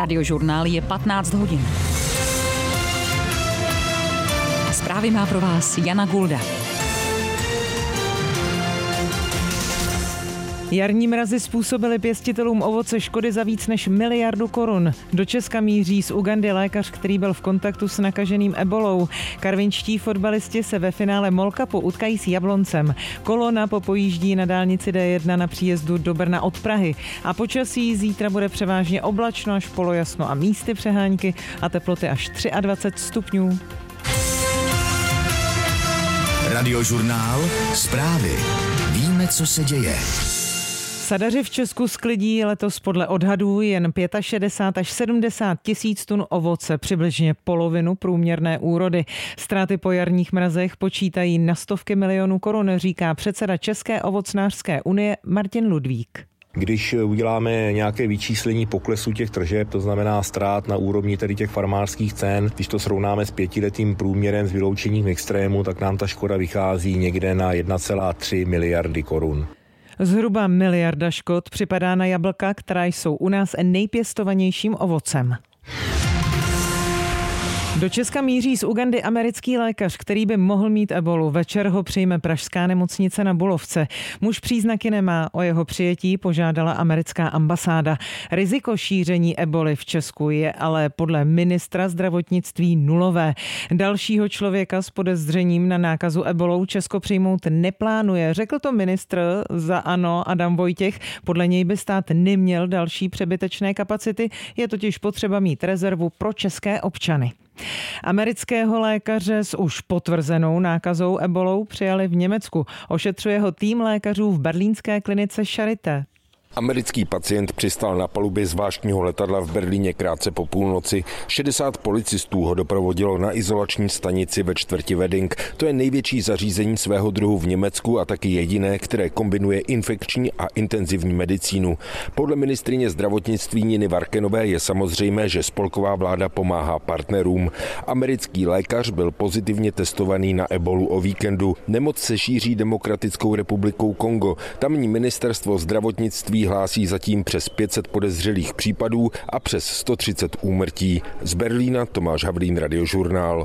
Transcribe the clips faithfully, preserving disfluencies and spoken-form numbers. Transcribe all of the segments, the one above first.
Radiožurnál je patnáct hodin. Zprávy má pro vás Jana Gulda. Jarní mrazy způsobily pěstitelům ovoce škody za víc než miliardu korun. Do Česka míří z Ugandy lékař, který byl v kontaktu s nakaženým ebolou. Karvinčtí fotbalisti se ve finále Mall Cupu utkají s Jabloncem. Kolona popojíždí na dálnici D jedna na příjezdu do Brna od Prahy. A počasí zítra bude převážně oblačno až polojasno a místy přehánky a teploty až dvacet tři stupňů. Radiožurnál, zprávy. Víme, co se děje. Sadaři v Česku sklidí letos podle odhadů jen šedesát pět až sedmdesát tisíc tun ovoce, přibližně polovinu průměrné úrody. Ztráty po jarních mrazech počítají na stovky milionů korun, říká předseda České ovocnářské unie Martin Ludvík. Když uděláme nějaké vyčíslení poklesu těch tržeb, to znamená ztrát na úrovni tedy těch farmářských cen, když to srovnáme s pětiletým průměrem s vyloučením extrému, tak nám ta škoda vychází někde na jedna celá tři miliardy korun. Zhruba miliarda škod připadá na jablka, která jsou u nás nejpěstovanějším ovocem. Do Česka míří z Ugandy americký lékař, který by mohl mít ebolu. Večer ho přijme pražská nemocnice na Bulovce. Muž příznaky nemá, o jeho přijetí požádala americká ambasáda. Riziko šíření eboli v Česku je ale podle ministra zdravotnictví nulové. Dalšího člověka s podezřením na nákazu ebolou Česko přijmout neplánuje, řekl to ministr za ANO Adam Vojtěch. Podle něj by stát neměl další přebytečné kapacity, je totiž potřeba mít rezervu pro české občany. Amerického lékaře s už potvrzenou nákazou ebolou přijali v Německu. Ošetřuje ho tým lékařů v berlínské klinice Charité. Americký pacient přistál na palubě zvláštního letadla v Berlíně krátce po půlnoci. šedesát policistů ho doprovodilo na izolační stanici ve čtvrti Wedding. To je největší zařízení svého druhu v Německu a taky jediné, které kombinuje infekční a intenzivní medicínu. Podle ministryně zdravotnictví Niny Varkenové je samozřejmé, že spolková vláda pomáhá partnerům. Americký lékař byl pozitivně testovaný na ebolu o víkendu. Nemoc se šíří Demokratickou republikou Kongo. Tamní ministerstvo zdravotnictví hlásí zatím přes pět set podezřelých případů a přes sto třicet úmrtí. Z Berlína Tomáš Havlín, Radiožurnál.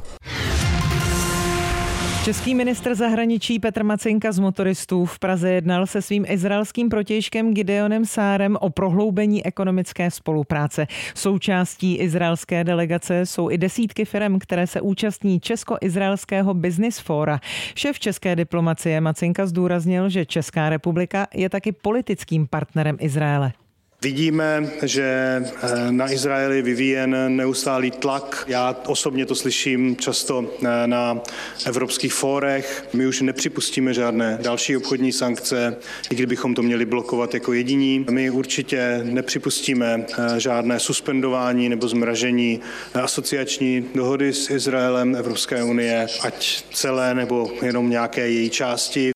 Český ministr zahraničí Petr Macinka z motoristů v Praze jednal se svým izraelským protějškem Gideonem Sárem o prohloubení ekonomické spolupráce. Součástí izraelské delegace jsou i desítky firem, které se účastní Česko-izraelského Business Fora. Šéf české diplomacie Macinka zdůraznil, že Česká republika je taky politickým partnerem Izraele. Vidíme, že na Izrael je vyvíjen neustálý tlak. Já osobně to slyším často na evropských fórech. My už nepřipustíme žádné další obchodní sankce, i kdybychom to měli blokovat jako jediní. My určitě nepřipustíme žádné suspendování nebo zmražení asociační dohody s Izraelem Evropské unie, ať celé nebo jenom nějaké její části.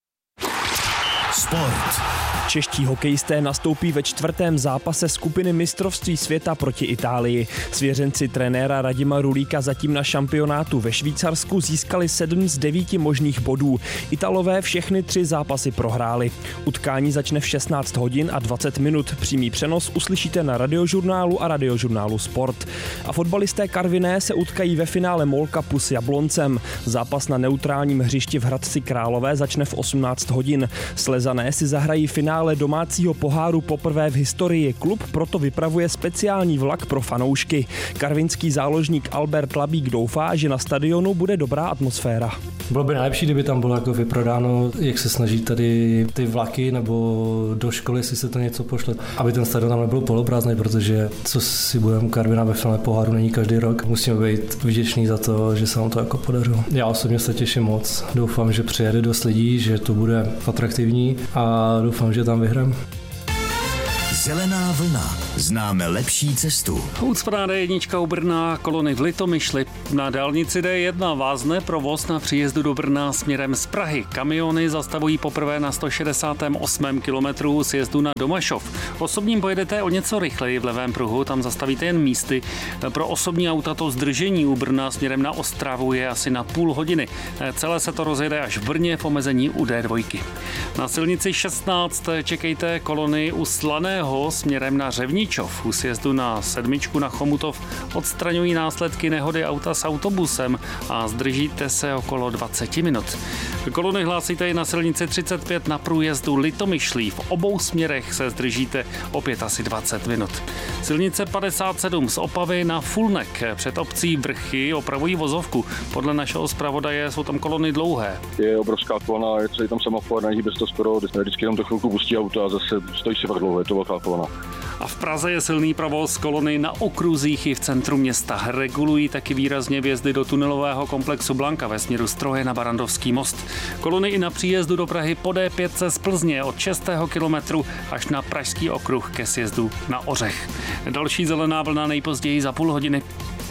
Sport. Čeští hokejisté nastoupí ve čtvrtém zápase skupiny mistrovství světa proti Itálii. Svěřenci trenéra Radima Rulíka zatím na šampionátu ve Švýcarsku získali sedm z devíti možných bodů. Italové všechny tři zápasy prohráli. Utkání začne v šestnáct hodin a dvacet minut. Přímý přenos uslyšíte na Radiožurnálu a Radiožurnálu Sport. A fotbalisté Karviné se utkají ve finále Mall Cupu s Jabloncem. Zápas na neutrálním hřišti v Hradci Králové začne v osmnáct hodin. Slezané si zahrají finále domácího poháru poprvé v historii. Klub proto vypravuje speciální vlak pro fanoušky. Karvinský záložník Albert Labík doufá, že na stadionu bude dobrá atmosféra. Bylo by nejlepší, kdyby tam bylo jako vyprodáno, jak se snaží tady ty vlaky nebo do školy, si se to něco pošle, aby ten stadion tam nebyl poloprázdný, protože co si budeme, Karviná ve finále poháru není každý rok. Musíme být vděční za to, že se nám to jako podařilo. Já osobně se těším moc. Doufám, že přijede dost lidí, že to bude atraktivní a doufám, že tam vyhrám. Zelená vlna. Známe lepší cestu. Ucpaná D jedna u Brna, kolony v Litomyšli. Na dálnici D jedna vázne provoz na příjezdu do Brna směrem z Prahy. Kamiony zastavují poprvé na sto šedesátém osmém kilometru sjezdu na Domašov. Osobním pojedete o něco rychleji v levém pruhu, tam zastavíte jen místy. Pro osobní auta to zdržení u Brna směrem na Ostravu je asi na půl hodiny. Celé se to rozjede až v Brně v omezení u D dva. Na silnici šestnáct čekejte kolony u Slaného Blaho směrem na Řevničov. U sjezdu na sedmičku na Chomutov odstraňují následky nehody auta s autobusem a zdržíte se okolo dvacet minut. Kolony hlásíte i na silnici třicet pět na průjezdu Litomyšlí. V obou směrech se zdržíte opět asi dvacet minut. Silnice padesát sedm z Opavy na Fulnek před obcí Vrchy opravují vozovku. Podle našeho zpravodaje jsou tam kolony dlouhé. Je obrovská kolona, je celý tam semafor, neží to skoro, vždycky tam to chvilku pustí auto a zase stojí si fakt dlouho, je to velká kolona. A v Praze je silný provoz, kolony na okruzích i v centru města. Regulují taky výrazně vjezdy do tunelového komplexu Blanka ve směru Stroje na Barandovský most. Kolony i na příjezdu do Prahy po D pět z Plzně od šestého kilometru až na Pražský okruh ke sjezdu na Ořech. Další zelená vlna nejpozději za půl hodiny.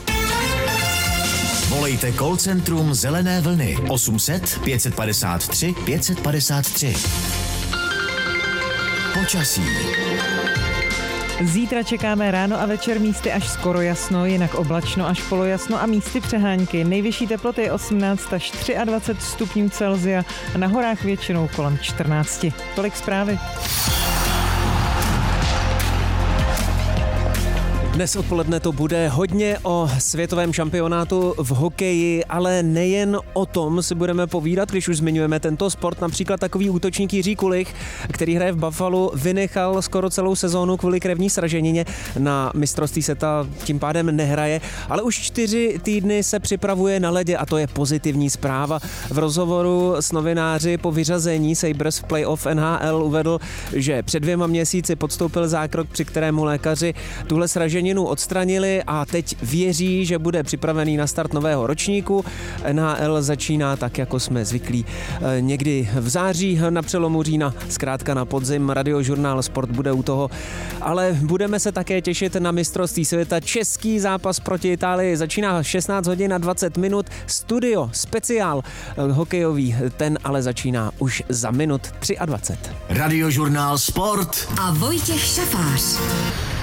Volejte call centrum Zelené vlny osm set pět padesát tři pět padesát tři. Počasí. Zítra čekáme ráno a večer místy až skoro jasno, jinak oblačno až polojasno a místy přehánky. Nejvyšší teploty je osmnáct až dvacet tři stupňů Celsia a na horách většinou kolem čtrnáct. Tolik zprávy. Dnes odpoledne to bude hodně o světovém šampionátu v hokeji, ale nejen o tom si budeme povídat, když už zmiňujeme tento sport. Například takový útočník Jiří Kulich, který hraje v Buffalu, vynechal skoro celou sezónu kvůli krevní sraženině. Na mistrovství světa tím pádem nehraje, ale už čtyři týdny se připravuje na ledě a to je pozitivní zpráva. V rozhovoru s novináři po vyřazení Sabres v playoff N H L uvedl, že před dvěma měsíci podstoupil zákrok, při kterému lékaři tuhle sraženinu odstranili a teď věří, že bude připravený na start nového ročníku. N H L začíná tak, jako jsme zvyklí, někdy v září na přelomu října, zkrátka na podzim. Radiožurnál Sport bude u toho, ale budeme se také těšit na mistrovství světa. Český zápas proti Itálii začíná šestnáct hodin a dvacet minut. Studio speciál hokejový, ten ale začíná už za minut dvacet tři. Radiožurnál Sport a Vojtěch Šafář.